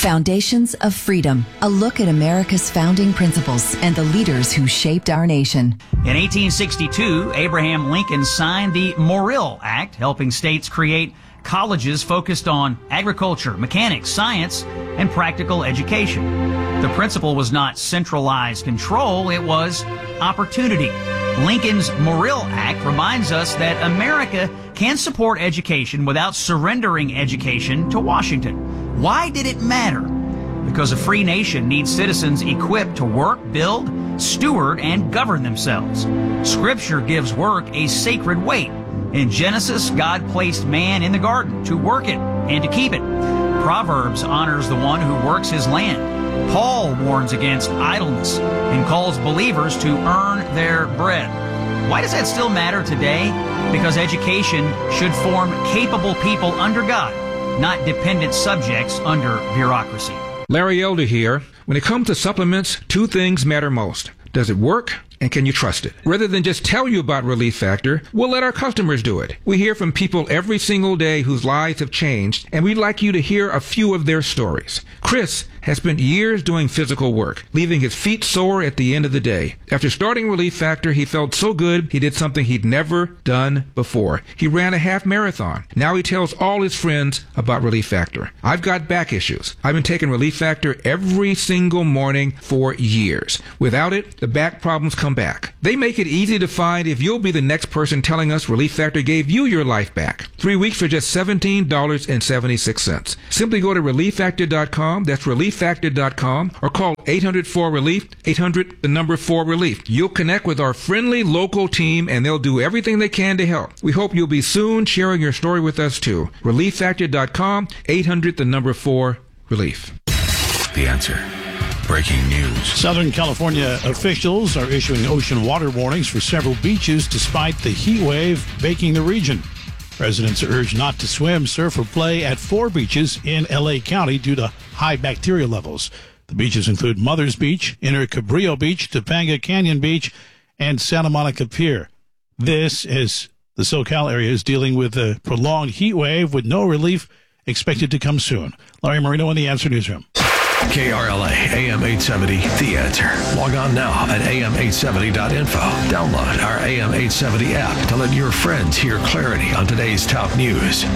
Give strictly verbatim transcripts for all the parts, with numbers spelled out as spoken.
Foundations of Freedom, a look at America's founding principles and the leaders who shaped our nation. In eighteen sixty-two, Abraham Lincoln signed the Morrill Act, helping states create colleges focused on agriculture, mechanics, science, and practical education. The principle was not centralized control, it was opportunity. Lincoln's Morrill Act reminds us that America can support education without surrendering education to Washington. Why did it matter? Because a free nation needs citizens equipped to work, build, steward, and govern themselves. Scripture gives work a sacred weight. In Genesis, God placed man in the garden to work it and to keep it. Proverbs honors the one who works his land. Paul warns against idleness and calls believers to earn their bread. Why does that still matter today? Because education should form capable people under God, not dependent subjects under bureaucracy. Larry Elder here. When it comes to supplements, two things matter most. Does it work? And can you trust it? Rather than just tell you about Relief Factor, we'll let our customers do it. We hear from people every single day whose lives have changed, and we'd like you to hear a few of their stories. Chris has spent years doing physical work, leaving his feet sore at the end of the day. After starting Relief Factor, he felt so good he did something he'd never done before. He ran a half marathon. Now he tells all his friends about Relief Factor. I've got back issues. I've been taking Relief Factor every single morning for years. Without it, the back problems come back. They make it easy to find if you'll be the next person telling us Relief Factor gave you your life back. Three weeks for just seventeen dollars and seventy-six cents. Simply go to relief factor dot com. That's relief factor dot com, or call eight hundred four relief, eight hundred the number four relief. You'll connect with our friendly local team and they'll do everything they can to help. We hope you'll be soon sharing your story with us too. relief factor dot com, eight hundred the number four relief. The Answer. Breaking news. Southern California officials are issuing ocean water warnings for several beaches despite the heat wave baking the region. Residents are urged not to swim, surf, or play at four beaches in L A County due to high bacteria levels. The beaches include Mother's Beach, Inner Cabrillo Beach, Topanga Canyon Beach, and Santa Monica Pier. This is the SoCal area is dealing with a prolonged heat wave with no relief expected to come soon. Larry Marino in the Answer Newsroom. K R L A, A M eight seventy, The Answer. Log on now at A M eight seventy dot info. Download our A M eight seventy app to let your friends hear clarity on today's top news.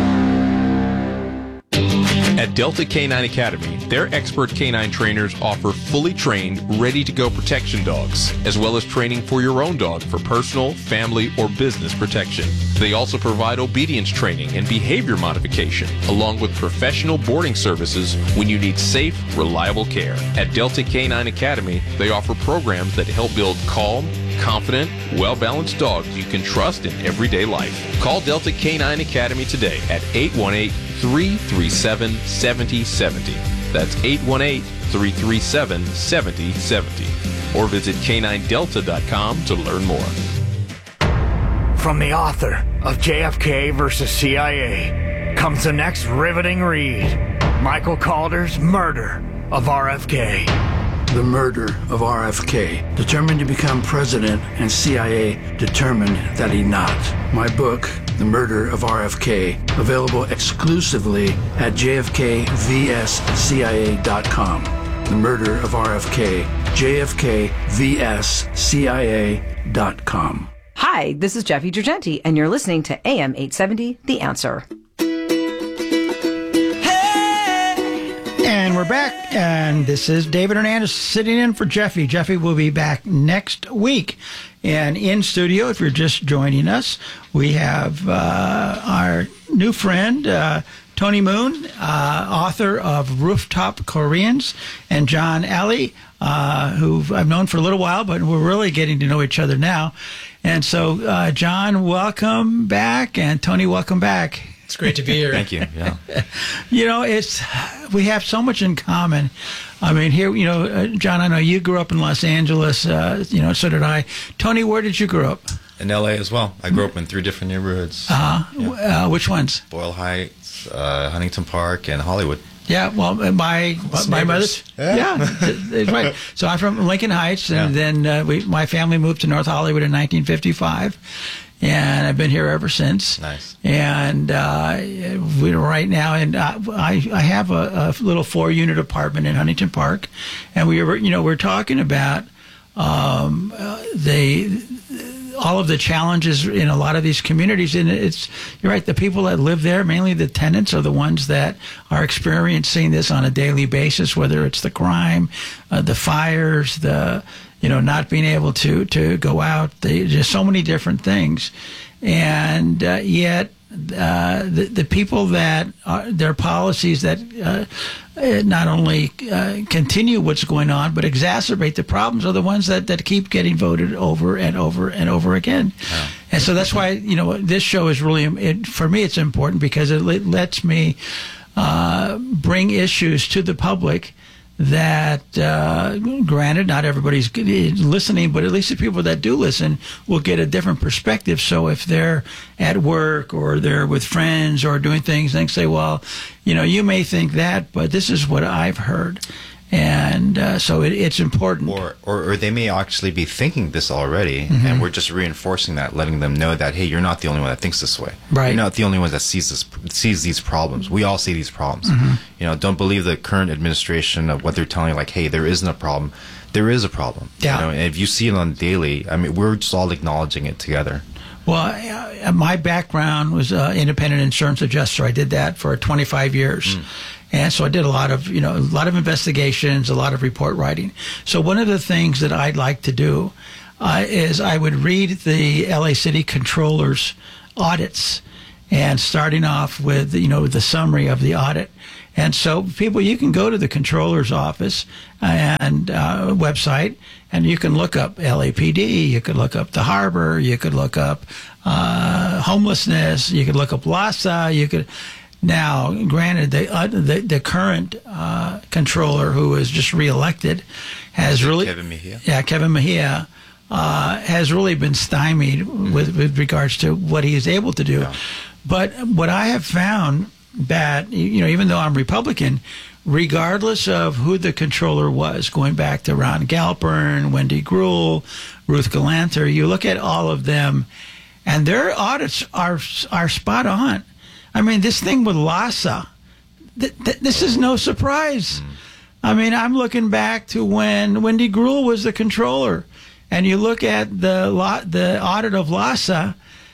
At Delta Canine Academy, their expert canine trainers offer fully trained, ready-to-go protection dogs, as well as training for your own dog for personal, family, or business protection. They also provide obedience training and behavior modification, along with professional boarding services when you need safe, reliable care. At Delta Canine Academy, they offer programs that help build calm, confident, well-balanced dogs you can trust in everyday life. Call Delta Canine Academy today at eight one eight, three three seven, seven zero seven zero. That's eight one eight, three three seven, seven zero seven zero. Or visit canine delta dot com to learn more. From the author of J F K versus C I A comes the next riveting read. Michael Calder's Murder of R F K. The murder of R F K. Determined to become president, and C I A determined that he not. My book, The Murder of R F K, available exclusively at J F K V S C I A dot com. The Murder of R F K, J F K V S C I A dot com. Hi, this is Jeffy Girgenti, and you're listening to A M eight seventy, The Answer. And we're back, and this is David Hernandez sitting in for Jeffy. Jeffy will be back next week. And in studio, if you're just joining us, we have uh, our new friend, uh, Tony Moon, uh, author of Rooftop Koreans, and John Alley, uh, who I've known for a little while, but we're really getting to know each other now. And so, uh, John, welcome back, and Tony, welcome back. It's great to be here. Thank you. Yeah. You know, it's we have so much in common. I mean, here, you know, uh, John, I know you grew up in Los Angeles. Uh, you know, so did I. Tony, where did you grow up? In L A as well. I grew up in three different neighborhoods. Uh-huh. Yeah. Uh, which ones? Boyle Heights, uh, Huntington Park, and Hollywood. Yeah, well, my my mother's yeah, yeah right. So I'm from Lincoln Heights, and yeah. then uh, we my family moved to North Hollywood in nineteen fifty-five, and I've been here ever since. Nice. And uh, we're right now, and I I have a, a little four unit apartment in Huntington Park, and we were you know we're talking about um, uh, the. all of the challenges in a lot of these communities. And it's, you're right, the people that live there, mainly the tenants, are the ones that are experiencing this on a daily basis, whether it's the crime, uh, the fires, the, you know, not being able to, to go out, the, just so many different things. And uh, yet, uh, the, the people that are, their policies that uh, not only uh, continue what's going on, but exacerbate the problems are the ones that, that keep getting voted over and over and over again. Yeah. And so that's why, you know, this show is really, it, for me, it's important because it lets me uh, bring issues to the public that, uh, granted, not everybody's listening, but at least the people that do listen will get a different perspective. So if they're at work or they're with friends or doing things, they can say, well, you know, you may think that, but this is what I've heard. And uh, so it, it's important. Or, or or they may actually be thinking this already, Mm-hmm. and we're just reinforcing that, letting them know that, hey, you're not the only one that thinks this way. Right. You're not the only one that sees this, sees these problems. We all see these problems. Mm-hmm. You know, don't believe the current administration of what they're telling you, like, hey, there isn't a problem. There is a problem. Yeah. You know, and if you see it on daily, I mean, we're just all acknowledging it together. Well, uh, my background was uh, independent insurance adjuster. I did that for twenty-five years. Mm. And so I did a lot of, you know, a lot of investigations, a lot of report writing. So one of the things that I'd like to do uh, is I would read the L A City Controller's audits, and starting off with, you know, the summary of the audit. And so people, you can go to the Controller's office and uh, website, and you can look up L A P D, you could look up the harbor, you could look up uh, homelessness, you could look up LAHSA, you could... Now, granted, the uh, the, the current uh, controller, who was just reelected, has really Kevin Mejia. Yeah, Kevin Mejia uh, has really been stymied mm-hmm. with with regards to what he is able to do. Yeah. But what I have found that, you know, even though I'm Republican, regardless of who the controller was, going back to Ron Galpern, Wendy Gruhl, Ruth Galanter, you look at all of them, and their audits are are spot on. I mean, this thing with LAHSA, th- th- this is no surprise. I mean, I'm looking back to when Wendy Gruhl was the controller, and you look at the lo- the audit of LAHSA,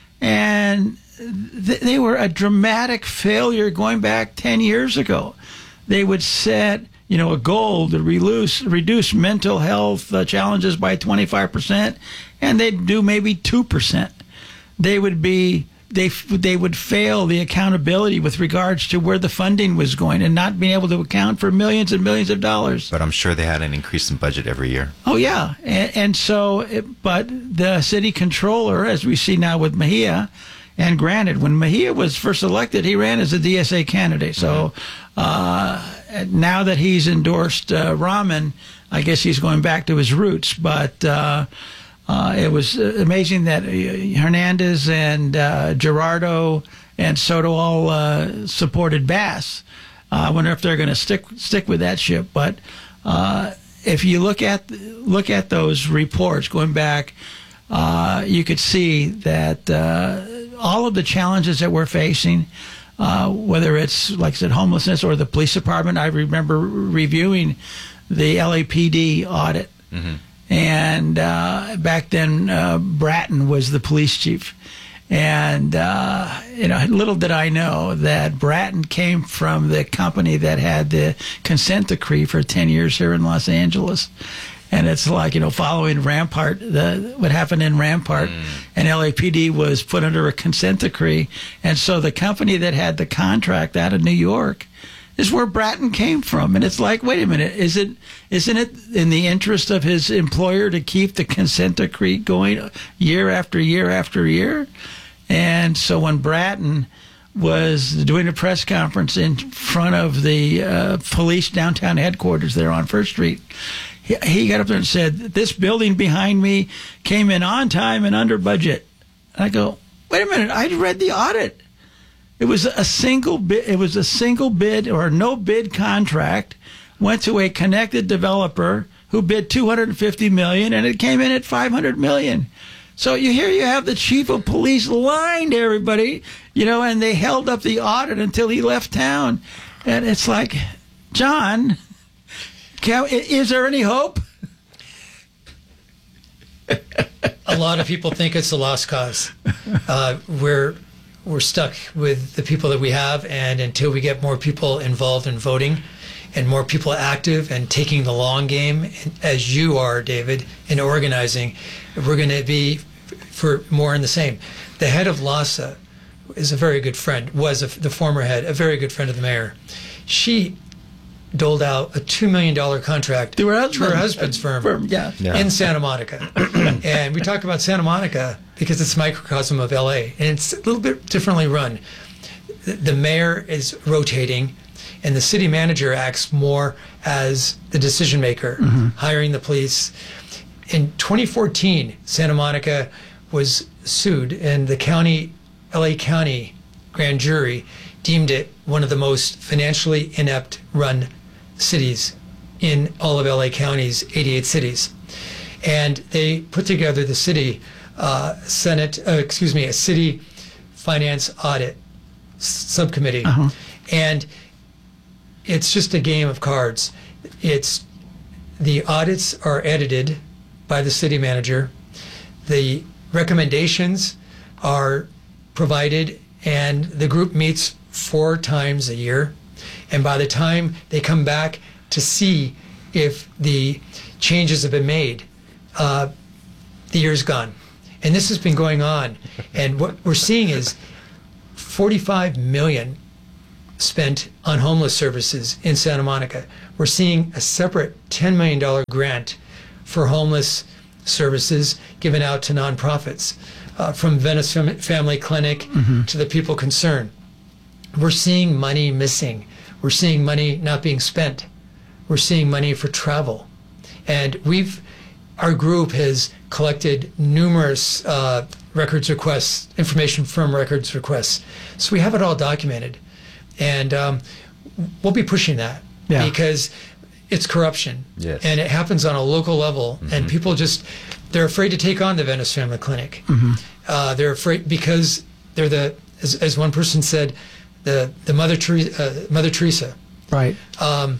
and th- they were a dramatic failure going back ten years ago. They would set, you know, a goal to reduce, reduce mental health uh, challenges by twenty-five percent, and they'd do maybe two percent. They would be... They they would fail the accountability with regards to where the funding was going and not being able to account for millions and millions of dollars. But I'm sure they had an increase in budget every year. Oh, yeah. And, and so, it, but the city controller, as we see now with Mejia, and granted, when Mejia was first elected, he ran as a D S A candidate. So mm-hmm. uh, now that he's endorsed uh, Rahman, I guess he's going back to his roots. But... Uh, Uh, it was amazing that Hernandez and uh, Gerardo and Soto all uh, supported Bass. Uh, I wonder if they're going to stick stick with that ship. But uh, if you look at look at those reports going back, uh, you could see that uh, all of the challenges that we're facing, uh, whether it's, like I said, homelessness or the police department. I remember reviewing the L A P D audit. Mm-hmm. And uh, back then, uh, Bratton was the police chief. And, uh, you know, little did I know that Bratton came from the company that had the consent decree for ten years here in Los Angeles. And it's like, you know, following Rampart, the, what happened in Rampart, mm. and L A P D was put under a consent decree. And so the company that had the contract out of New York is where Bratton came from. And it's like, wait a minute, is it, isn't it in the interest of his employer to keep the consent decree going year after year after year? And so when Bratton was doing a press conference in front of the uh, police downtown headquarters there on First Street, he, he got up there and said, this building behind me came in on time and under budget. And I go, wait a minute, I read the audit. It was a single bid. It was a single bid or no bid contract. Went to a connected developer who bid two hundred fifty million dollars, and it came in at five hundred million dollars. So you hear you have the chief of police lying to everybody, you know, and they held up the audit until he left town. And it's like, John, can, is there any hope? A lot of people think it's a lost cause. Uh, we're we're stuck with the people that we have, and until we get more people involved in voting and more people active and taking the long game, as you are, David, in organizing, we're going to be for more in the same. The head of LAHSA is a very good friend, was a, the former head, a very good friend of the mayor. She doled out a two million dollars contract to her, husband, to her husband's firm, firm yeah. Yeah. in Santa Monica. And we talk about Santa Monica because it's a microcosm of L A, and it's a little bit differently run. The, the mayor is rotating, and the city manager acts more as the decision maker, mm-hmm. hiring the police. In twenty fourteen, Santa Monica was sued, and the county, L A County grand jury deemed it one of the most financially inept run cities in all of L A County's eighty-eight cities. And they put together the city uh, Senate, uh, excuse me, a city finance audit s- subcommittee. Uh-huh. And it's just a game of cards. It's the audits are edited by the city manager. The recommendations are provided, and the group meets four times a year. And by the time they come back to see if the changes have been made, uh, the year's gone. And this has been going on. And what we're seeing is forty-five million dollars spent on homeless services in Santa Monica. We're seeing a separate ten million dollars grant for homeless services given out to nonprofits, uh, from Venice Fam- Family Clinic mm-hmm. to the people concerned. We're seeing money missing. We're seeing money not being spent. We're seeing money for travel. And we've, our group has collected numerous uh, records requests, information from records requests. So we have it all documented. And um, we'll be pushing that yeah. because it's corruption. Yes. And it happens on a local level. Mm-hmm. And people just, they're afraid to take on the Venice Family Clinic. Mm-hmm. Uh, they're afraid because they're the, as, as one person said, the the Mother Teresa, uh, Mother Teresa. Right. Um,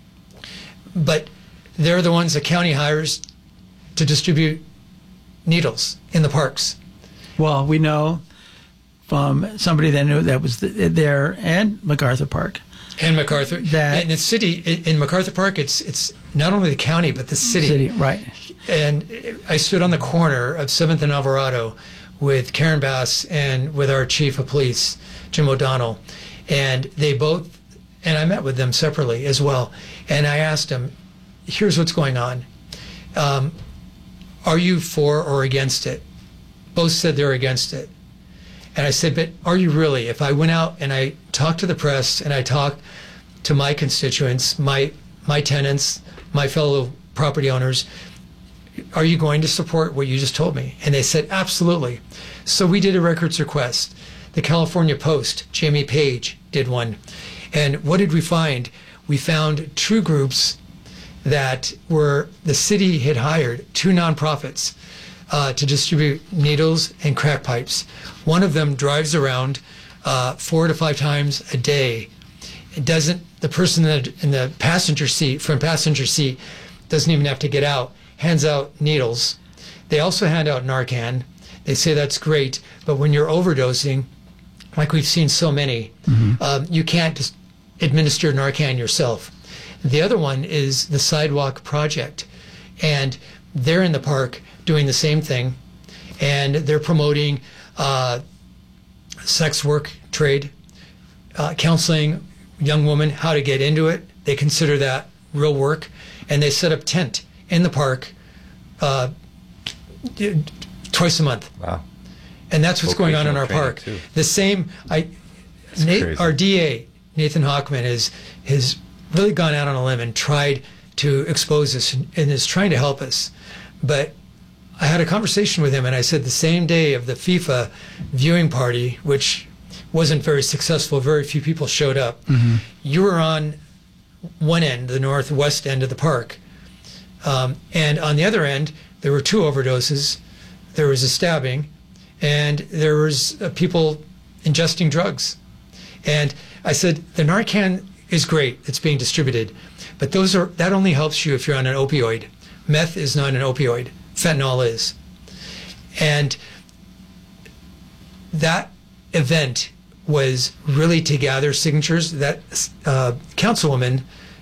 but they're the ones the county hires to distribute needles in the parks. Well, we know from somebody that knew that was there and MacArthur Park. And MacArthur. That in the city, in MacArthur Park, it's it's not only the county, but the city. City, right. And I stood on the corner of seventh and Alvarado with Karen Bass and with our chief of police, Jim O'Donnell. And they both, and I met with them separately as well. And I asked them, here's what's going on. Um, are you for or against it? Both said they're against it. And I said, but are you really? If I went out and I talked to the press and I talked to my constituents, my my tenants, my fellow property owners, are you going to support what you just told me? And they said, absolutely. So we did a records request. The California Post, Jamie Page, did one. And what did we find? We found two groups that were, the city had hired two nonprofits uh, to distribute needles and crack pipes. One of them drives around uh, four to five times a day. It doesn't, the person in the, in the passenger seat, front passenger seat, doesn't even have to get out, hands out needles. They also hand out Narcan. They say that's great, but when you're overdosing, like we've seen so many, mm-hmm. um, you can't just administer Narcan yourself. The other one is the Sidewalk Project, and they're in the park doing the same thing, and they're promoting uh, sex work trade, uh, counseling young women how to get into it. They consider that real work, and they set up tent in the park uh, twice a month. Wow. And that's what's going on in our park. Too. The same, I, Nate, our D A, Nathan Hochman, has, has really gone out on a limb and tried to expose this and, and is trying to help us. But I had a conversation with him, and I said the same day of the FIFA viewing party, which wasn't very successful, very few people showed up, mm-hmm. you were on one end, the northwest end of the park. Um, and on the other end, there were two overdoses there was a stabbing, and there was uh, people ingesting drugs. And I said, the Narcan is great, it's being distributed, but those are that only helps you if you're on an opioid. Meth is not an opioid, fentanyl is. And that event was really to gather signatures. That uh, councilwoman,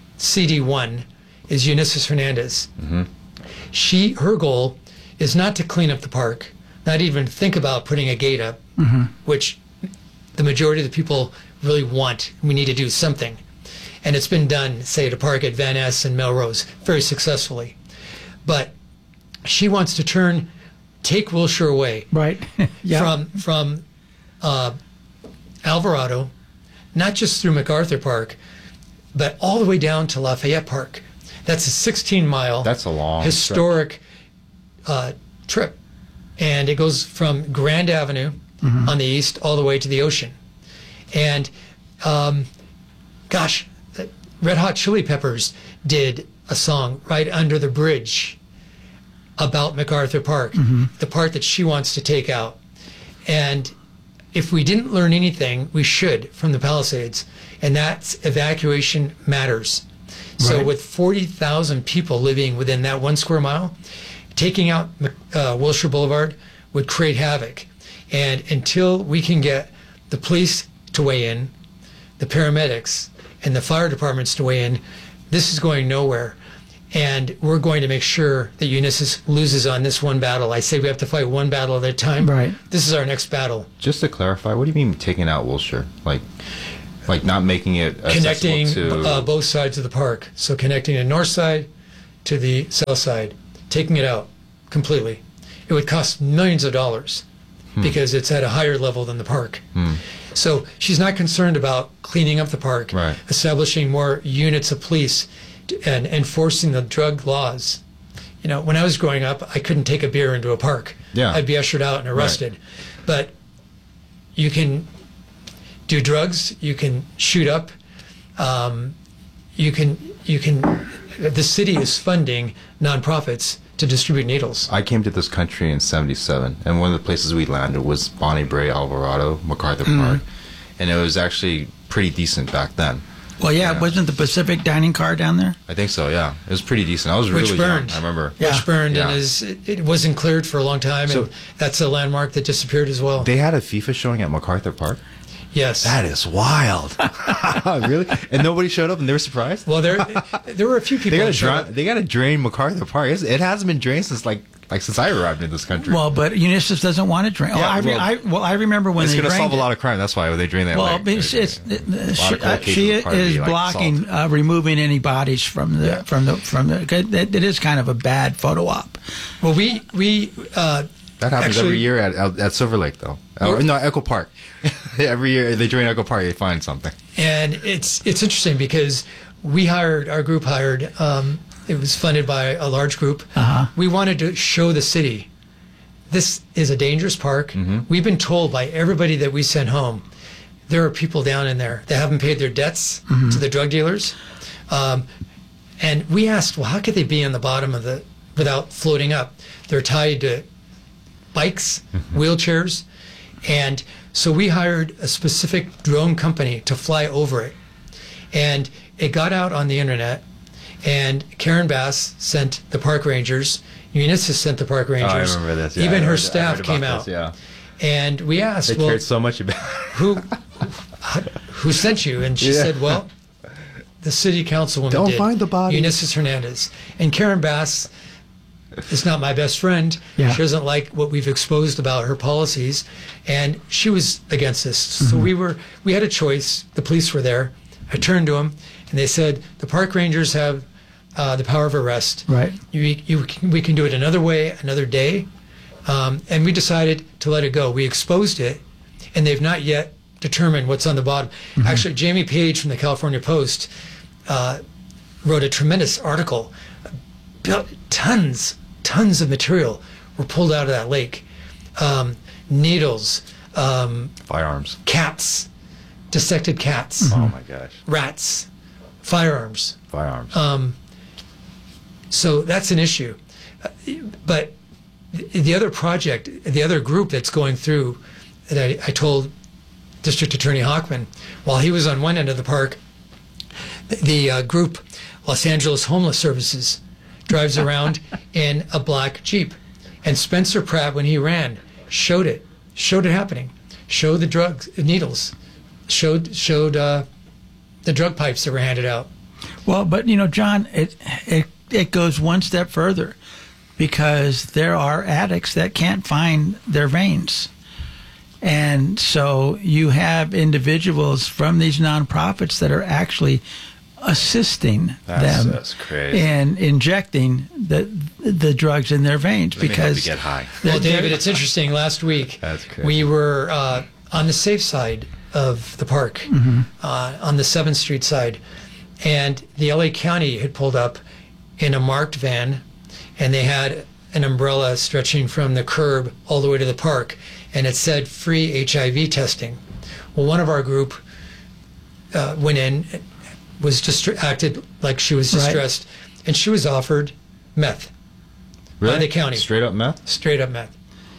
C D one, is Eunices Hernandez. Mm-hmm. She, her goal is not to clean up the park, not even think about putting a gate up, mm-hmm. which the majority of the people really want. We need to do something. And it's been done, say, at a park at Van Ness and Melrose, very successfully. But she wants to turn, take Wilshire away right. Yep. from from uh, Alvarado, not just through MacArthur Park, but all the way down to Lafayette Park. That's a sixteen mile That's a long historic uh, trip. And it goes from Grand Avenue mm-hmm. on the east all the way to the ocean. And um, gosh, Red Hot Chili Peppers did a song right under the bridge about MacArthur Park, mm-hmm. the part that she wants to take out. And if we didn't learn anything, we should from the Palisades, and that's evacuation matters. Right. So with forty thousand people living within that one square mile, taking out uh, Wilshire Boulevard would create havoc. And until we can get the police to weigh in, the paramedics, and the fire departments to weigh in, this is going nowhere. And we're going to make sure that Eunices loses on this one battle. I say we have to fight one battle at a time. Right. This is our next battle. Just to clarify, what do you mean taking out Wilshire? Like, like not making it connecting to... uh, both sides of the park. So connecting the north side to the south side, taking it out completely. It would cost millions of dollars hmm. because it's at a higher level than the park. Hmm. So she's not concerned about cleaning up the park, right. establishing more units of police, and enforcing the drug laws. You know, when I was growing up, I couldn't take a beer into a park. Yeah. I'd be ushered out and arrested. Right. But you can do drugs, you can shoot up, um, you can, you can, the city is funding nonprofits to distribute needles. I came to this country in seventy-seven, and one of the places we landed was Bonnie Brae, Alvarado, MacArthur Mm-hmm. Park, and it was actually pretty decent back then. Well, yeah, yeah, wasn't the Pacific dining car down there? I think so, yeah. It was pretty decent. I was Which really burned. young, I remember. Yeah. Which burned, yeah. and is, it, it wasn't cleared for a long time, So- and that's a landmark that disappeared as well. They had a FIFA showing at MacArthur Park? Yes. That is wild. Really? And nobody showed up and they were surprised? Well, there there were a few people They that gotta, showed dra- up. they gotta drain MacArthur Park. It's, it hasn't been drained since like like since I arrived in this country. Well, but Eunices doesn't want to drain. Yeah, oh, I, re- well, I, well, I remember when it's they going to drained solve a it. lot of crime. That's why they drain that Well, way. it's, it's, A lot of she, cold uh, cases she will probably is be, like, blocking, uh, removing any bodies from the Yeah. from the from the. It, it is kind of a bad photo op. Well, we we uh, That happens actually, every year at at, at Silver Lake, though. Uh, no, Echo Park. Every year they drain Echo Park, they find something. And it's it's interesting because we hired, our group hired, um, it was funded by a large group. Uh-huh. We wanted to show the city, this is a dangerous park. Mm-hmm. We've been told by everybody that we sent home, there are people down in there that haven't paid their debts Mm-hmm. to the drug dealers. Um, and we asked, well, how could they be on the bottom of the, without floating up? They're tied to bikes, Mm-hmm. wheelchairs. And so we hired a specific drone company to fly over it. And it got out on the internet, and Karen Bass sent the park rangers, Eunices sent the park rangers. Oh, I remember this. Yeah, Even I her heard- I staff heard came about out. this, yeah. And we asked, They well, cared so much about who, who sent you? And she Yeah. said, well, the city councilwoman Don't did, find the bodies. Eunices Hernandez. And Karen Bass is not my best friend. Yeah. She doesn't like what we've exposed about her policies, and she was against this. So Mhm. we were we had a choice. The police were there. I turned to them, and they said the park rangers have uh, the power of arrest. Right. You, you, we can do it another way, another day, um, and we decided to let it go. We exposed it, and they've not yet determined what's on the bottom. Mhm. Actually, Jamie Page from the California Post uh, wrote a tremendous article. Built tons, tons of material were pulled out of that lake. Um, needles, um, firearms, cats, dissected cats. Oh my gosh. Rats, firearms. Firearms. Um, so that's an issue. Uh, But the other project, the other group that's going through, that I, I told District Attorney Hockman, while he was on one end of the park, the, the uh, group Los Angeles Homeless Services drives around in a black Jeep. And Spencer Pratt, when he ran, showed it, showed it happening, showed the drugs, needles, showed showed uh, the drug pipes that were handed out. Well, but you know, John, it it it goes one step further, because there are addicts that can't find their veins. And so you have individuals from these nonprofits that are actually assisting That's, them that's crazy. in injecting the the drugs in their veins, Let me help because you get high. Well, David, it's interesting. Last week, That's crazy. we were uh, on the safe side of the park, Mm-hmm. uh, on the seventh Street side, and the L A County had pulled up in a marked van, and they had an umbrella stretching from the curb all the way to the park, and it said free H I V testing. Well, one of our group uh, went in, was just acted like she was Right. distressed, and she was offered meth Really? by the county. Straight up meth? Straight up meth.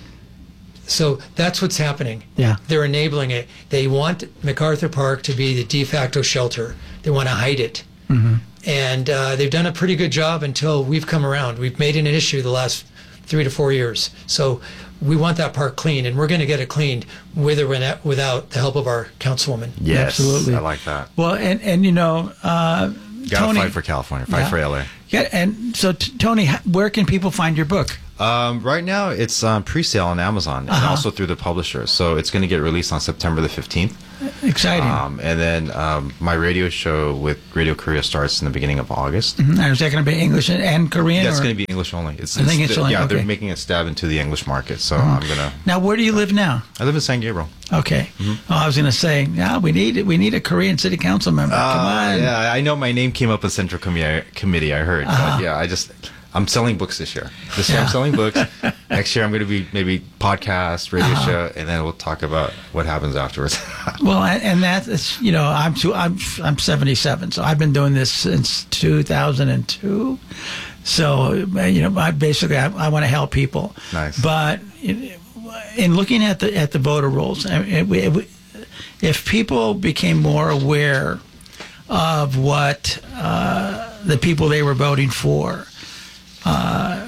So that's what's happening. Yeah. They're enabling it. They want MacArthur Park to be the de facto shelter. They want to hide it. Mhm. And uh, they've done a pretty good job until we've come around. We've made it an issue the last three to four years. So we want that park clean, and we're going to get it cleaned with or without, without the help of our councilwoman. Yes. Absolutely. I like that. Well, and and you know, uh, Gotta Tony, fight for California. Fight Yeah. for L A. Yeah, and so t- Tony, h- where can people find your book? Um, right now, it's um, pre-sale on Amazon and Uh-huh. also through the publisher. So it's going to get released on September the fifteenth. Exciting. Um, and then um, my radio show with Radio Korea starts in the beginning of August. Mhm. Now, is that going to be English and, and Korean? That's or- going to be English only. It's, I think it's the- only- yeah, okay. they're making a stab into the English market. So Uh-huh. I'm gonna. Now, where do you live now? I live in San Gabriel. Okay. Oh, I was going to say, yeah, we need we need a Korean city council member. Come Uh, on. Yeah, I know my name came up in Central Commi- Committee. I heard. Uh-huh. But yeah, I just. I'm selling books this year. This year Yeah. I'm selling books. Next year I'm going to be maybe podcast, radio Uh-huh. show, and then we'll talk about what happens afterwards. Well, and, and that's, you know, I'm too, I'm I'm seventy-seven, so I've been doing this since two thousand two. So, you know, I basically I, I want to help people. Nice. But in, in looking at the at the voter rolls, I mean, it, it, if people became more aware of what uh, the people they were voting for, uh,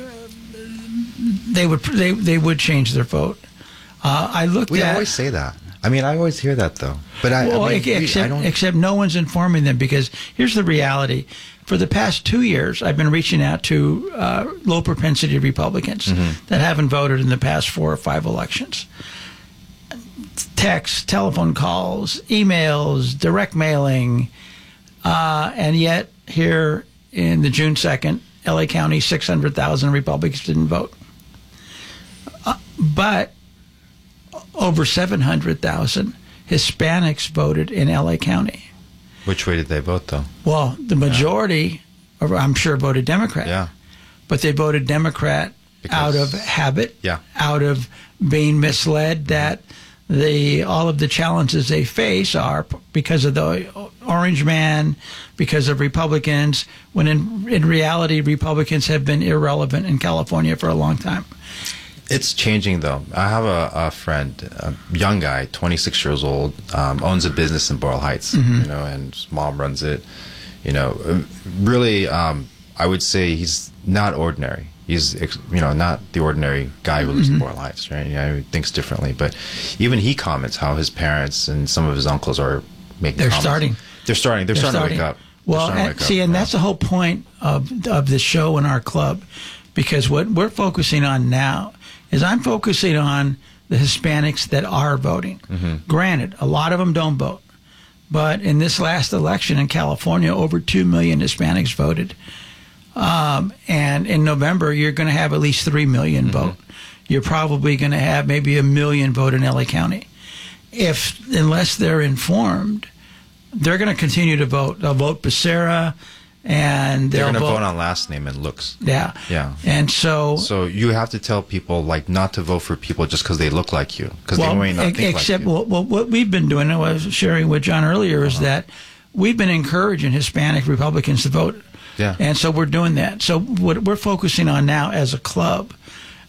they would they they would change their vote. Uh, I looked we at. always say that. I mean, I always hear that though. But I, Well, I mean, ex- we- except, I don't. except no one's informing them, because here's the reality. For the past two years, I've been reaching out to uh, low propensity Republicans Mm-hmm. that haven't voted in the past four or five elections. Texts, telephone calls, emails, direct mailing, uh, and yet here in the June second, L A County, six hundred thousand Republicans didn't vote. Uh, but over seven hundred thousand Hispanics voted in L A County. Which way did they vote though? Well, the majority, or I'm sure, voted Democrat. Yeah. But they voted Democrat out of habit, Yeah. out of being misled that the all of the challenges they face are p- because of the Orange Man, because of Republicans, when in, in reality, Republicans have been irrelevant in California for a long time. It's changing though. I have a, a friend, a young guy, twenty-six years old, um, owns a business in Boyle Heights, Mhm. you know, and his mom runs it. You know, uh, really, um, I would say he's not ordinary. He's, ex- you know, not the ordinary guy who lives in Mhm. Boyle Heights, right? Yeah, he thinks differently. But even he comments how his parents and some of his uncles are making. They're comments. starting. They're starting. They're, starting, to wake up. They're Well, starting to and, wake see, up. and that's the whole point of of the show in our club, because what we're focusing on now is I'm focusing on the Hispanics that are voting. Mhm. Granted, a lot of them don't vote, but in this last election in California, over two million Hispanics voted. Um, and in November, you're going to have at least three million vote. You're probably going to have maybe a million vote in L A County. If, unless they're informed, they're going to continue to vote. They'll vote Becerra, and They're they'll going to vote. vote on last name and looks. Yeah. Yeah. And so, So you have to tell people like not to vote for people just because they look like you, because well, they may not ex- think except like you. well, well, what we've been doing, I was sharing with John earlier, is that we've been encouraging Hispanic Republicans to vote. Yeah. And so we're doing that. So what we're focusing on now as a club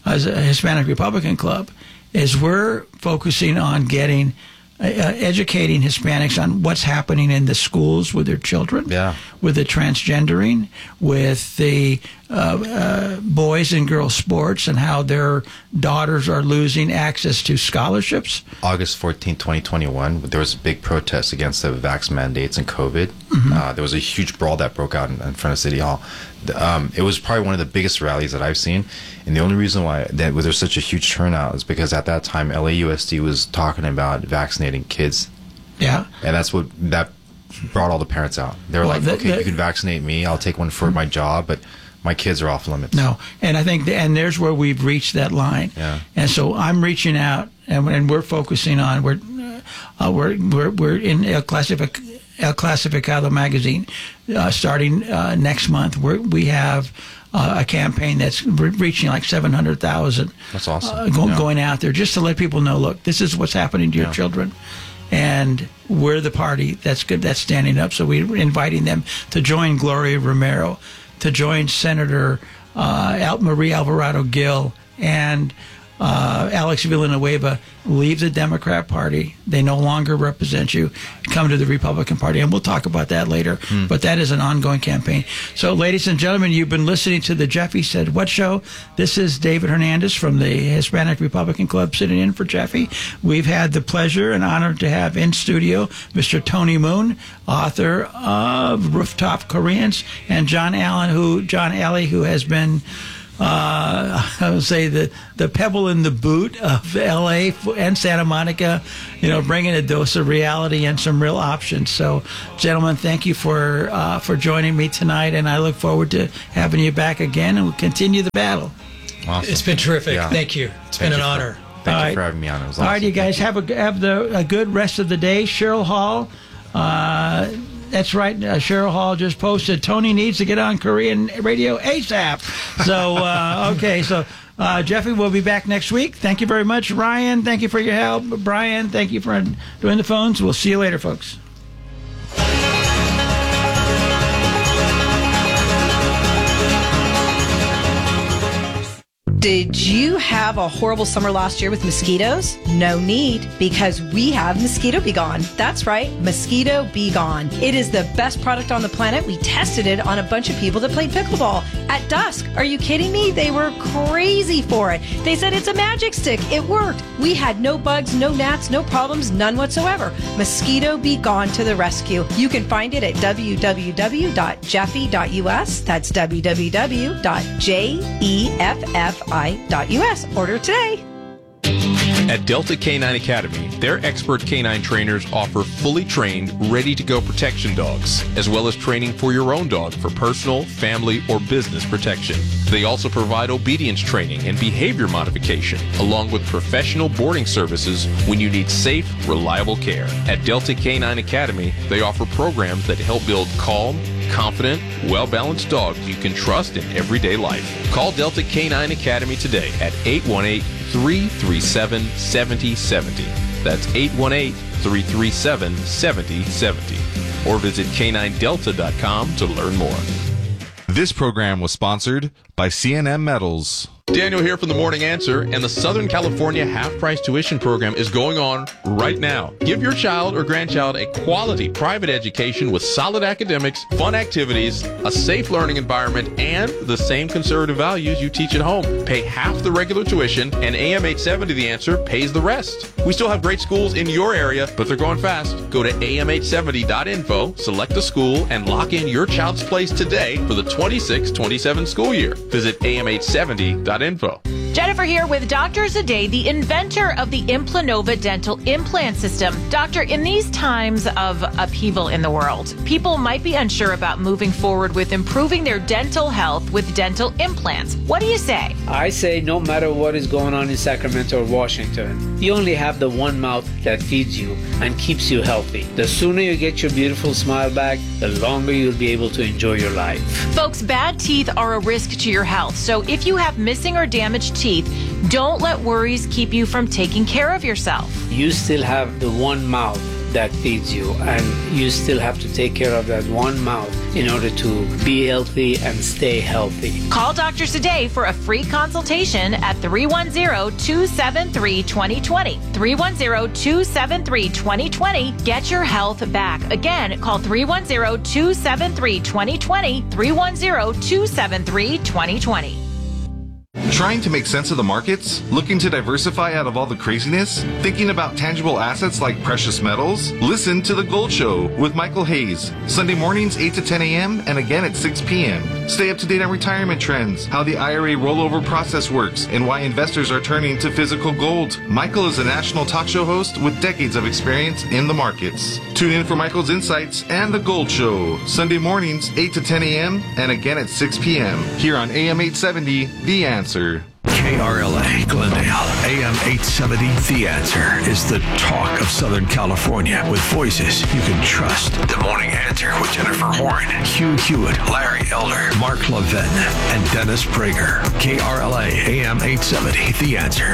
as a Hispanic Republican Club is we're focusing on getting Uh, educating Hispanics on what's happening in the schools with their children, yeah. with the transgendering, with the uh, uh, boys and girls sports, and how their daughters are losing access to scholarships. August fourteenth, twenty twenty-one, there was a big protest against the vax mandates and COVID. Mm-hmm. Uh, there was a huge brawl that broke out in, in front of City Hall. The, um, it was probably one of the biggest rallies that I've seen. And the only reason why that there was such a huge turnout is because at that time, L A U S D was talking about vaccinating kids. Yeah. And that's what, that brought all the parents out. They were Well, like, the- okay, the- you can vaccinate me. I'll take one for my job, but my kids are off limits. No, and I think, and there's where we've reached that line. Yeah. And so I'm reaching out, and, and we're focusing on we're uh, we're we're we're in El Clasific El Clasificado magazine, uh, starting uh, next month. We're, we have uh, a campaign that's re- reaching like seven hundred thousand. That's awesome. Uh, go, Yeah. Going out there just to let people know, look, this is what's happening to your Yeah. children. And we're the party that's good, that's standing up. So we're inviting them to join Gloria Romero, to join Senator uh, Al- Marie Alvarado Gill, and uh, Alex Villanueva. Leave the Democrat Party. They no longer represent you. Come to the Republican Party. And we'll talk about that later. Hmm. But that is an ongoing campaign. So, ladies and gentlemen, you've been listening to the Jeffy Said What show. This is David Hernandez from the Hispanic Republican Club sitting in for Jeffy. We've had the pleasure and honor to have in studio Mister Tony Moon, author of Rooftop Koreans, and John Allen, who John Alley, who has been Uh, I would say the, the pebble in the boot of L A and Santa Monica, you know, bringing a dose of reality and some real options. So, gentlemen, thank you for uh, for joining me tonight, and I look forward to having you back again, and we'll continue the battle. Awesome. It's been terrific. Yeah. Thank you. It's Thank been you an for- honor. Thank All you right. for having me on. It was All awesome. right, you guys Thank have a have the a good rest of the day. Cheryl Hall. Uh, That's right. Uh, Cheryl Hall just posted, Tony needs to get on Korean radio ASAP. So, uh, okay. So, uh, Jeffy will be back next week. Thank you very much. Ryan, thank you for your help. Brian, thank you for doing the phones. We'll see you later, folks. Did you have a horrible summer last year with mosquitoes? No need, because we have Mosquito Be Gone. That's right, Mosquito Be Gone. It is the best product on the planet. We tested it on a bunch of people that played pickleball at dusk. Are you kidding me? They were crazy for it. They said it's a magic stick. It worked. We had no bugs, no gnats, no problems, none whatsoever. Mosquito Be Gone to the rescue. You can find it at w w w dot jeffy dot u s. That's w w w dot jeffi dot u s. Order today. At Delta Canine Academy, their expert canine trainers offer fully trained, ready-to-go protection dogs, as well as training for your own dog for personal, family, or business protection. They also provide obedience training and behavior modification, along with professional boarding services when you need safe, reliable care. At Delta Canine Academy, they offer programs that help build calm, confident, well-balanced dogs you can trust in everyday life. Call Delta Canine Academy today at eight one eight, three three seven, seven zero seven zero. That's eight one eight, three three seven, seven zero seven zero. Or visit canine delta dot com to learn more. This program was sponsored by C N M Metals. Daniel here from The Morning Answer, and the Southern California half-price tuition program is going on right now. Give your child or grandchild a quality private education with solid academics, fun activities, a safe learning environment, and the same conservative values you teach at home. Pay half the regular tuition, and A M eight seventy The Answer pays the rest. We still have great schools in your area, but they're going fast. Go to A M eight seventy dot info, select a school, and lock in your child's place today for the twenty-six twenty-seven school year. Visit A M eight seventy dot info. Jennifer here with Doctor Zaday, the inventor of the Implanova dental implant system. Doctor, in these times of upheaval in the world, people might be unsure about moving forward with improving their dental health with dental implants. What do you say? I say no matter what is going on in Sacramento or Washington, you only have the one mouth that feeds you and keeps you healthy. The sooner you get your beautiful smile back, the longer you'll be able to enjoy your life. Folks, bad teeth are a risk to your health. So if you have missing or damaged teeth, don't let worries keep you from taking care of yourself. You still have the one mouth that feeds you, and you still have to take care of that one mouth in order to be healthy and stay healthy. Call Doctors Today for a free consultation at three one zero, two seven three, two zero two zero. three one zero, two seven three, two zero two zero. Get your health back. Again, call three one zero, two seven three, two zero two zero. three one zero, two seven three, two zero two zero. Trying to make sense of the markets? Looking to diversify out of all the craziness? Thinking about tangible assets like precious metals? Listen to The Gold Show with Michael Hayes. Sunday mornings eight to ten a.m. and again at six p.m. Stay up to date on retirement trends, how the I R A rollover process works, and why investors are turning to physical gold. Michael is a national talk show host with decades of experience in the markets. Tune in for Michael's insights and The Gold Show. Sunday mornings eight to ten a.m. and again at six p.m. here on A M eight seventy, The Answer. K R L A, Glendale, A M eight seventy, The Answer is the talk of Southern California with voices you can trust. The Morning Answer with Jennifer Horn, Hugh Hewitt, Larry Elder, Mark Levin, and Dennis Prager. K R L A, A M eight seventy, The Answer.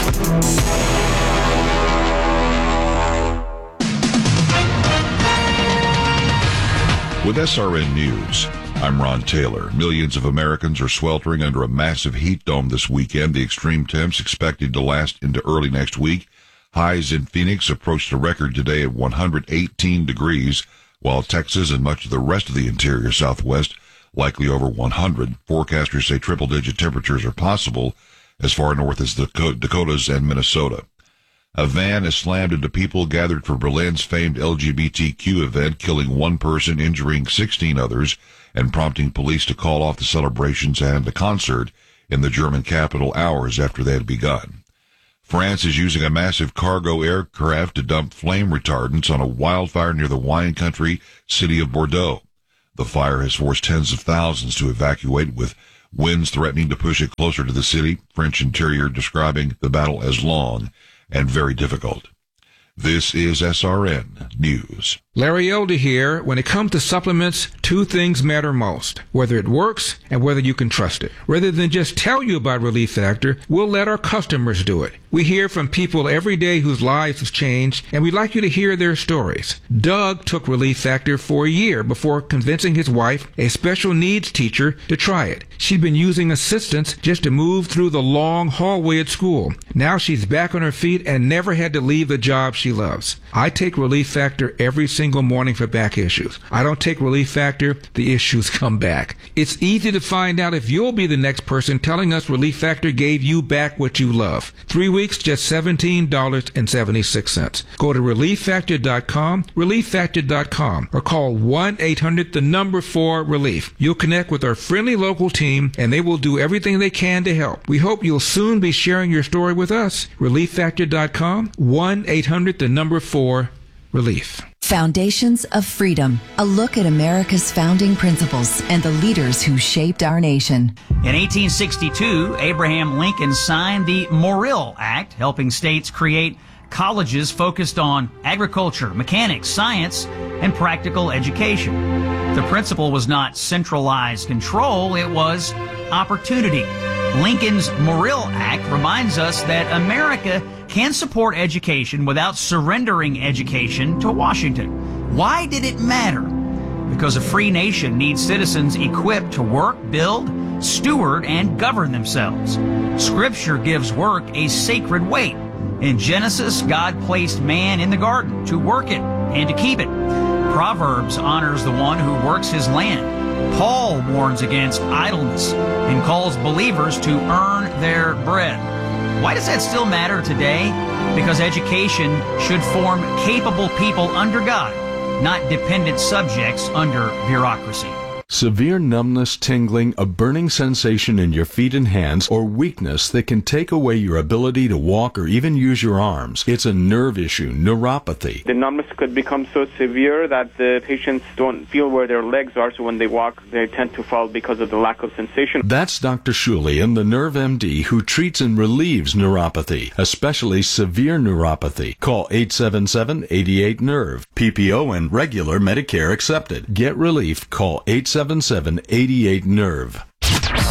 With S R N News, I'm Ron Taylor. Millions of Americans are sweltering under a massive heat dome this weekend. The extreme temps expected to last into early next week. Highs in Phoenix approached a record today at one hundred eighteen degrees, while Texas and much of the rest of the interior Southwest likely over one hundred. Forecasters say triple-digit temperatures are possible as far north as the Dakotas and Minnesota. A van is slammed into people gathered for Berlin's famed L G B T Q event, killing one person, injuring sixteen others, and prompting police to call off the celebrations and the concert in the German capital hours after they had begun. France is using a massive cargo aircraft to dump flame retardants on a wildfire near the wine country city of Bordeaux. The fire has forced tens of thousands to evacuate, with winds threatening to push it closer to the city. French Interior describing the battle as long and very difficult. This is S R N News. Larry Elder here. When it comes to supplements, two things matter most: whether it works and whether you can trust it. Rather than just tell you about Relief Factor, we'll let our customers do it. We hear from people every day whose lives have changed, and we'd like you to hear their stories. Doug took Relief Factor for a year before convincing his wife, a special needs teacher, to try it. She'd been using assistance just to move through the long hallway at school. Now she's back on her feet and never had to leave the job she loves. I take Relief Factor every single morning for back issues. I don't take Relief Factor, the issues come back. It's easy to find out if you'll be the next person telling us Relief Factor gave you back what you love. Three weeks, just seventeen dollars and seventy-six cents. Go to relief factor dot com, relief factor dot com, or call one eight hundred the number four relief. You'll connect with our friendly local team, and they will do everything they can to help. We hope you'll soon be sharing your story with us. relief factor dot com, one eight hundred the number four relief. Foundations of Freedom, a look at America's founding principles and the leaders who shaped our nation. In eighteen sixty-two, Abraham Lincoln signed the Morrill Act, helping states create colleges focused on agriculture, mechanics, science, and practical education. The principle was not centralized control, it was opportunity. Lincoln's Morrill Act reminds us that America can support education without surrendering education to Washington. Why did it matter? Because a free nation needs citizens equipped to work, build, steward, and govern themselves. Scripture gives work a sacred weight. In Genesis, God placed man in the garden to work it and to keep it. Proverbs honors the one who works his land. Paul warns against idleness and calls believers to earn their bread. Why does that still matter today? Because education should form capable people under God, not dependent subjects under bureaucracy. Severe numbness, tingling, a burning sensation in your feet and hands, or weakness that can take away your ability to walk or even use your arms. It's a nerve issue, neuropathy. The numbness could become so severe that the patients don't feel where their legs are, so when they walk, they tend to fall because of the lack of sensation. That's Doctor Shulian, the Nerve M D, who treats and relieves neuropathy, especially severe neuropathy. Call eight seven seven, eight eight, nerve. P P O and regular Medicare accepted. Get relief. Call eight seven seven, eight eight, nerve.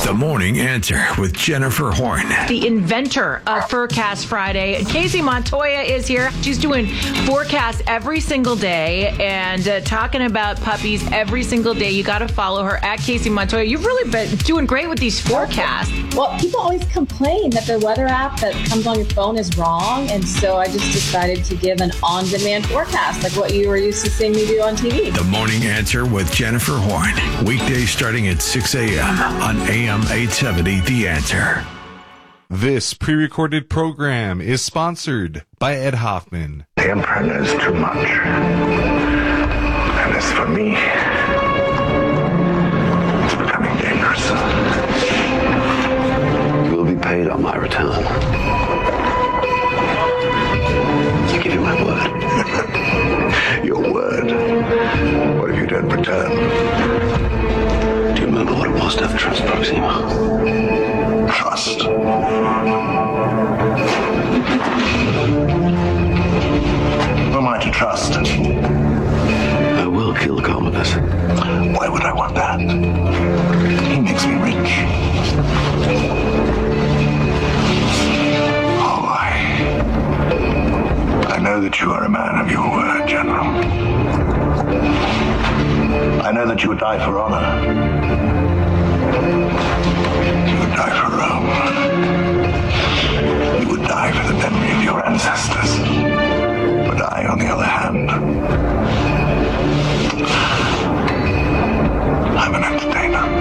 The Morning Answer with Jennifer Horn. The inventor of Forecast Friday, Casey Montoya, is here. She's doing forecasts every single day and uh, talking about puppies every single day. You got to follow her at Casey Montoya. You've really been doing great with these forecasts. Well, people always complain that the weather app that comes on your phone is wrong, and so I just decided to give an on-demand forecast like what you were used to seeing me do on T V. The Morning Answer with Jennifer Horn. Weekdays starting at six a.m. on A M eight seventy, The Answer. This pre-recorded program is sponsored by Ed Hoffman. The Emperor knows too much. And as for me, it's becoming dangerous. You will be paid on my return. I give you my word. Your word? What if you don't return? Do you remember what it was to have trust, Proxima? Trust. Who am I to trust? I will kill Commodus. Why would I want that? He makes me rich. Oh, I... I know that you are a man of your word, General. I know that you would die for honor. To the